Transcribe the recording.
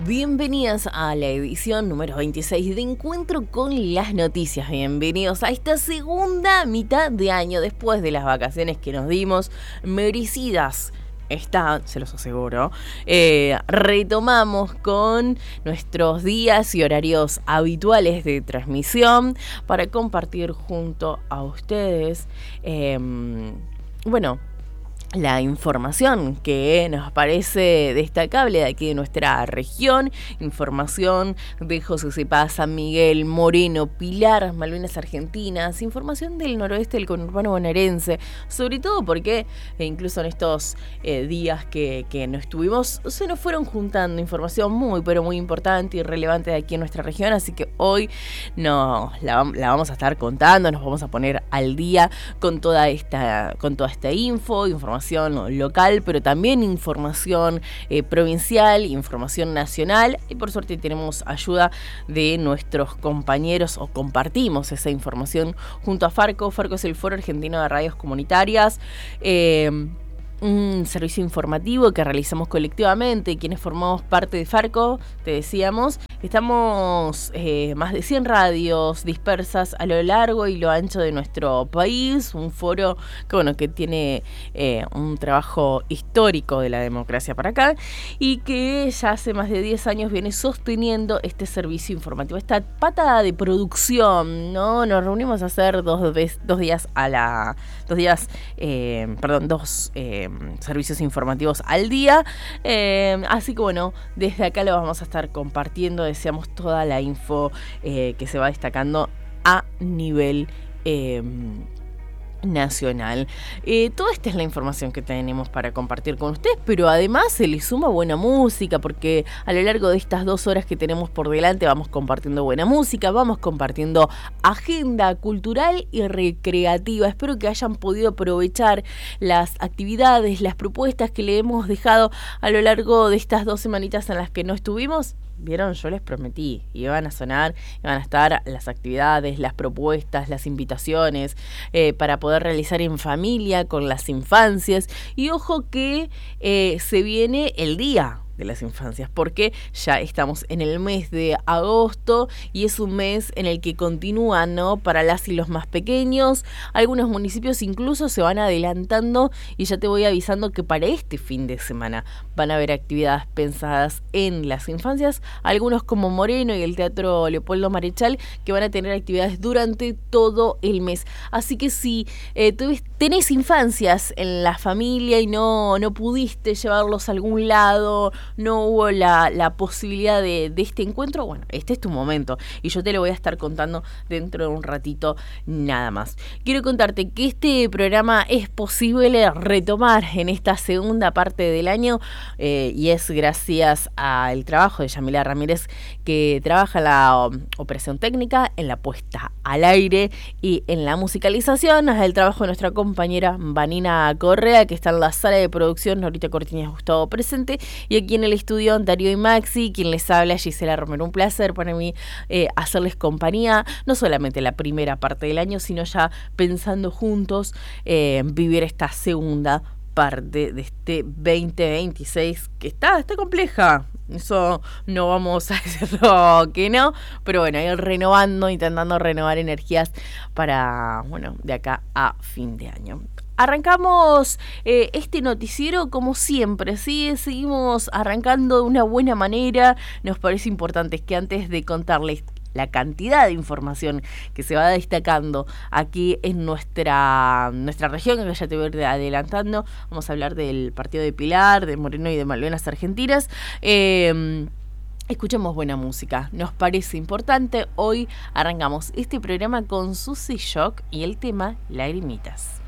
Bienvenidas a la edición número 26 de Encuentro con las Noticias. Bienvenidos a esta segunda mitad de año después de las vacaciones que nos dimos, merecidas. Se los aseguro. Retomamos con nuestros días y horarios habituales de transmisión para compartir junto a ustedes, la información que nos parece destacable de aquí de nuestra región, información de José Cepaz, San Miguel, Moreno, Pilar, Malvinas Argentinas, información del noroeste del conurbano bonaerense, sobre todo porque incluso en estos días que no estuvimos, se nos fueron juntando información muy importante y relevante de aquí en nuestra región, así que hoy la vamos a estar contando, nos vamos a poner al día con toda esta información local, pero también información provincial, información nacional, y por suerte tenemos ayuda de nuestros compañeros, o compartimos esa información junto a Farco. Farco es el Foro Argentino de Radios Comunitarias, un servicio informativo que realizamos colectivamente, quienes formamos parte de Farco, te decíamos. Estamos más de 100 radios dispersas a lo largo y lo ancho de nuestro país, un foro que tiene un trabajo histórico de la democracia para acá y que ya hace más de 10 años viene sosteniendo este servicio informativo, esta pata de producción, ¿no? Nos reunimos a hacer dos servicios informativos al día, así que desde acá lo vamos a estar compartiendo. Deseamos toda la info que se va destacando a nivel nacional. Toda esta es la información que tenemos para compartir con ustedes, pero además se le suma buena música, porque a lo largo de estas 2 horas que tenemos por delante vamos compartiendo buena música, vamos compartiendo agenda cultural y recreativa. Espero que hayan podido aprovechar las actividades, las propuestas que le hemos dejado a lo largo de estas 2 semanitas en las que no estuvimos. Vieron, yo les prometí, iban a sonar, iban a estar las actividades, las propuestas, las invitaciones para poder realizar en familia con las infancias. Y ojo que se viene el día de las infancias, porque ya estamos en el mes de agosto y es un mes en el que continúan, ¿no?, para las y los más pequeños. Algunos municipios incluso se van adelantando y ya te voy avisando que para este fin de semana van a haber actividades pensadas en las infancias, algunos como Moreno y el Teatro Leopoldo Marechal, que van a tener actividades durante todo el mes. Así que si tenés infancias en la familia y no pudiste llevarlos a algún lado, no hubo la posibilidad de este encuentro, este es tu momento y yo te lo voy a estar contando dentro de un ratito nada más. Quiero contarte que este programa es posible retomar en esta segunda parte del año y es gracias al trabajo de Yamila Ramírez, que trabaja en la operación técnica, en la puesta al aire y en la musicalización, al trabajo de nuestra compañera Vanina Correa, que está en la sala de producción, Norita Cortiñas Gustavo presente, y aquí en el estudio Darío y Maxi, quien les habla, Gisela Romero. Un placer para mí hacerles compañía, no solamente la primera parte del año, sino ya pensando juntos vivir esta segunda parte de este 2026 que está compleja. Eso no vamos a decirlo que no, pero ir intentando renovar energías para, de acá a fin de año. Arrancamos este noticiero como siempre, ¿sí? Seguimos arrancando de una buena manera. Nos parece importante que antes de contarles la cantidad de información que se va destacando aquí en nuestra región, que ya te voy a ir adelantando, vamos a hablar del partido de Pilar, de Moreno y de Malvinas Argentinas. Escuchemos buena música, nos parece importante. Hoy arrancamos este programa con Susy Shock y el tema Lagrimitas.